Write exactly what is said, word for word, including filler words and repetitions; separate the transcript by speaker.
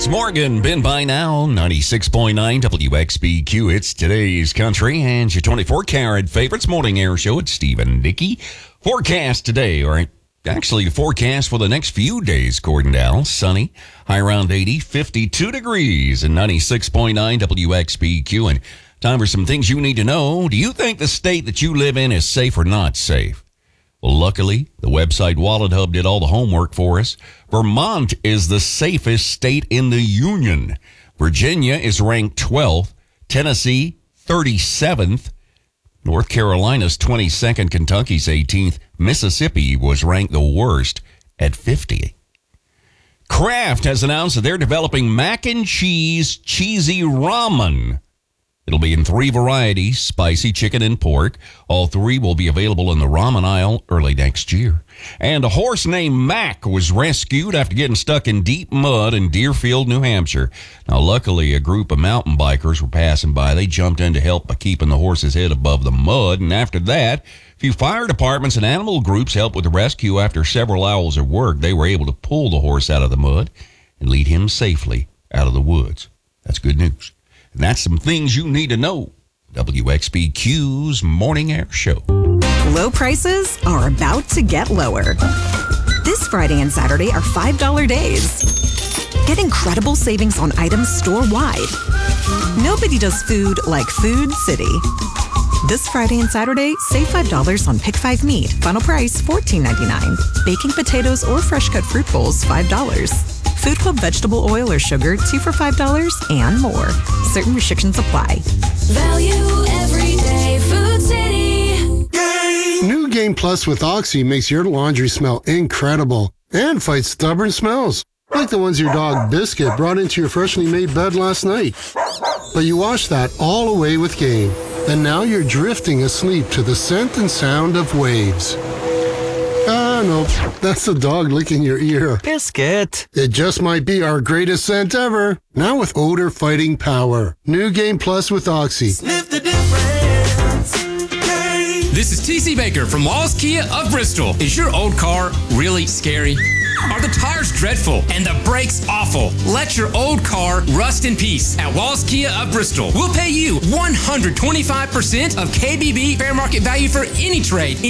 Speaker 1: It's Morgan, been by now, ninety-six point nine W X B Q. It's today's country and your twenty-four karat favorites morning air show. It's Steve and Nikki. Forecast today, or actually the forecast for the next few days, according to Al. Sunny, high around eighty, fifty-two degrees and ninety-six point nine W X B Q. And time for some things you need to know. Do you think the state that you live in is safe or not safe? Well, luckily, the website Wallet Hub did all the homework for us. Vermont is the safest state in the union. Virginia is ranked twelfth. Tennessee, thirty-seventh. North Carolina's twenty-second. Kentucky's eighteenth. Mississippi was ranked the worst at fifty. Kraft has announced that they're developing mac and cheese cheesy ramen. It'll be in three varieties, spicy, chicken, and pork. All three will be available in the ramen aisle early next year. And a horse named Mac was rescued after getting stuck in deep mud in Deerfield, New Hampshire. Now, luckily, a group of mountain bikers were passing by. They jumped in to help by keeping the horse's head above the mud. And after that, a few fire departments and animal groups helped with the rescue. After several hours of work, they were able to pull the horse out of the mud and lead him safely out of the woods. That's good news. And that's some things you need to know. W X B Q's Morning Air Show.
Speaker 2: Low prices are about to get lower. This Friday and Saturday are five dollar days. Get incredible savings on items store-wide. Nobody does food like Food City. This Friday and Saturday, save five dollars on Pick five meat. Final price fourteen ninety-nine. Baking potatoes or fresh-cut fruit bowls, five dollars. Food Club vegetable oil or sugar, two for five dollars and more. Certain restrictions apply.
Speaker 3: Value every day, Food City.
Speaker 4: New Game Plus with Oxy makes your laundry smell incredible and fights stubborn smells, like the ones your dog Biscuit brought into your freshly made bed last night. But you wash that all away with Game, and now you're drifting asleep to the scent and sound of waves. Ah, no, that's the dog licking your ear.
Speaker 5: Biscuit.
Speaker 4: It just might be our greatest scent ever. Now with odor fighting power. New Game Plus with Oxy.
Speaker 6: Sniff the difference. Hey.
Speaker 7: This is T C Baker from Walls Kia of Bristol. Is your old car really scary? Are the tires dreadful and the brakes awful? Let your old car rust in peace at Walls Kia of Bristol. We'll pay you one hundred twenty-five percent of K B B fair market value for any trade.